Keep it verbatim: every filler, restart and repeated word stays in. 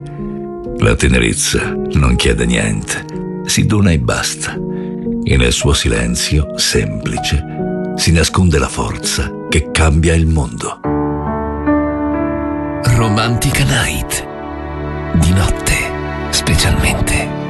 La tenerezza non chiede niente, si dona e basta. E nel suo silenzio semplice si nasconde la forza che cambia il mondo. Romantica Night. Di notte, specialmente.